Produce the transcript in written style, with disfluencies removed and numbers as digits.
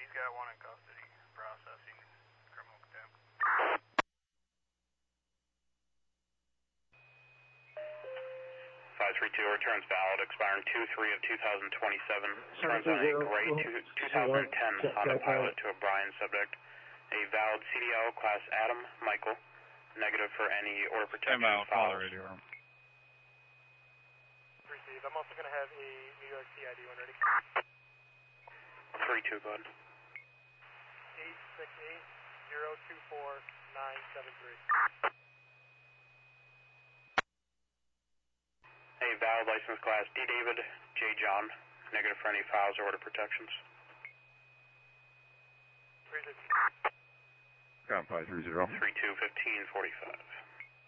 He's got one in custody, processing criminal contempt. 532 returns valid, expiring 2/3 of 2027. Turns on a gray 2010 Honda Pilot to a Brian subject. A valid CDL class Adam Michael. Negative for any order protection files. Receive. I'm also going to have a New York CID one ready. 3-2, go ahead. 868-024-973. A valid license class D. David J. John. Negative for any files or order protections. 3-2. Ground 530. 3-2, 1545.